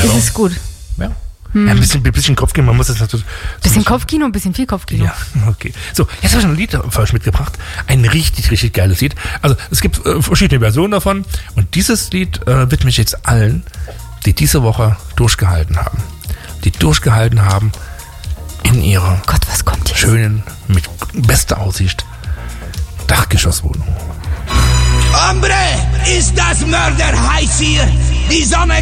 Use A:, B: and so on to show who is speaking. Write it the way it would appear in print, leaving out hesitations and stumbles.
A: Das ist gut.
B: Ja. Ja, ein bisschen Kopfkino, man muss das natürlich...
A: Bisschen Kopfkino, ein bisschen viel Kopfkino.
B: Ja, okay. So, jetzt habe ich ein Lied für euch mitgebracht. Ein richtig, richtig geiles Lied. Also, es gibt verschiedene Versionen davon. Und dieses Lied widme ich jetzt allen, die diese Woche durchgehalten haben. Die durchgehalten haben in ihrer
A: was kommt jetzt?
B: Schönen, mit bester Aussicht, Dachgeschosswohnung.
C: Hombre, ist das Mörder heiß hier. Die Sonne